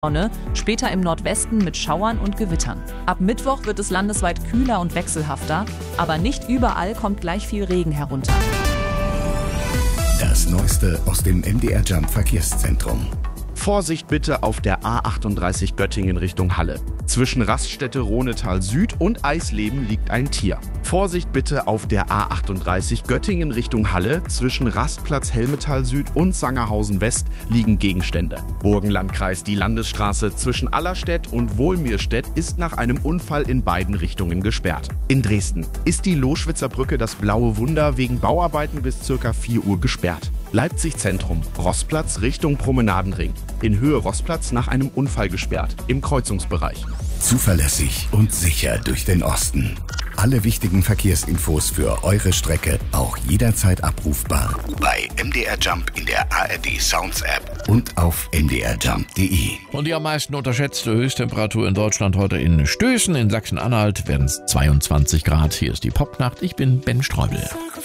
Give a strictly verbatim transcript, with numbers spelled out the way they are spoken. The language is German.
Sonne, später im Nordwesten mit Schauern und Gewittern. Ab Mittwoch wird es landesweit kühler und wechselhafter, aber nicht überall kommt gleich viel Regen herunter. Das Neueste aus dem M D R Jump Verkehrszentrum. Vorsicht bitte auf der A achtunddreißig Göttingen Richtung Halle. Zwischen Raststätte Rohnetal Süd und Eisleben liegt ein Tier. Vorsicht bitte auf der A achtunddreißig Göttingen Richtung Halle. Zwischen Rastplatz Helmetal Süd und Sangerhausen West liegen Gegenstände. Burgenlandkreis, die Landesstraße zwischen Allerstedt und Wohlmirstedt ist nach einem Unfall in beiden Richtungen gesperrt. In Dresden ist die Loschwitzer Brücke das Blaue Wunder wegen Bauarbeiten bis ca. vier Uhr gesperrt. Leipzig Zentrum, Rossplatz Richtung Promenadenring. In Höhe Rossplatz nach einem Unfall gesperrt, im Kreuzungsbereich. Zuverlässig und sicher durch den Osten. Alle wichtigen Verkehrsinfos für eure Strecke auch jederzeit abrufbar bei M D R Jump in der A R D Sounds App und auf m d r jump punkt d e. Und die am meisten unterschätzte Höchsttemperatur in Deutschland heute in Stößen. In Sachsen-Anhalt werden es zweiundzwanzig Grad. Hier ist die Popnacht. Ich bin Ben Streubel.